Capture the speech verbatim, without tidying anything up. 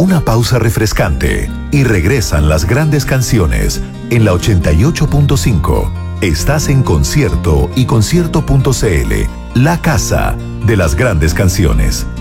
Una pausa refrescante y regresan las grandes canciones en la ochenta y ocho punto cinco. Estás en Concierto y concierto punto c l, la casa de las grandes canciones.